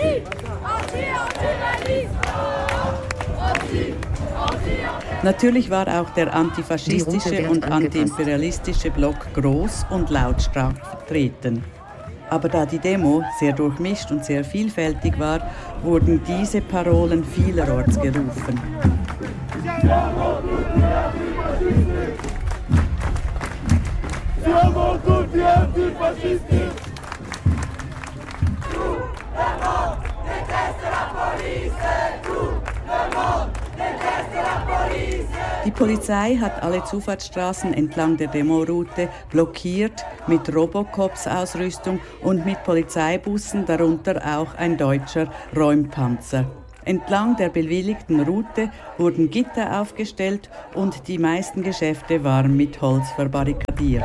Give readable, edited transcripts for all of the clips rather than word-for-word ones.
Natürlich war auch der antifaschistische und antiimperialistische Block groß und lautstark vertreten. Aber da die Demo sehr durchmischt und sehr vielfältig war, wurden diese Parolen vielerorts gerufen. Die Polizei hat alle Zufahrtsstraßen entlang der Demoroute blockiert mit Robocops-Ausrüstung und mit Polizeibussen, darunter auch ein deutscher Räumpanzer. Entlang der bewilligten Route wurden Gitter aufgestellt und die meisten Geschäfte waren mit Holz verbarrikadiert.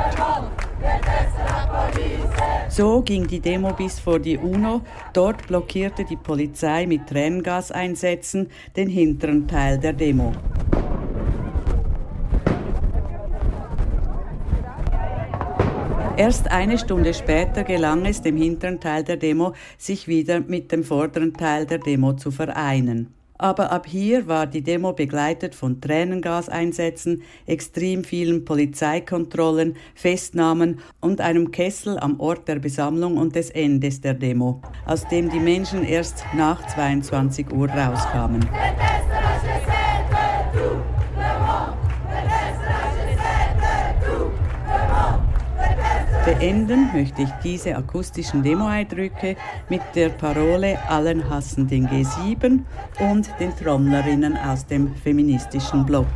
So ging die Demo bis vor die UNO. Dort blockierte die Polizei mit Tränengaseinsätzen den hinteren Teil der Demo. Erst eine Stunde später gelang es dem hinteren Teil der Demo, sich wieder mit dem vorderen Teil der Demo zu vereinen. Aber ab hier war die Demo begleitet von Tränengaseinsätzen, extrem vielen Polizeikontrollen, Festnahmen und einem Kessel am Ort der Besammlung und des Endes der Demo, aus dem die Menschen erst nach 22 Uhr rauskamen. Beenden möchte ich diese akustischen Demo-Eindrücke mit der Parole „Allen hassen den G7" und den Trommlerinnen aus dem feministischen Block.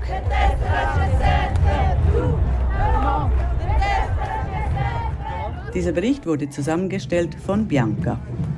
Dieser Bericht wurde zusammengestellt von Bianca.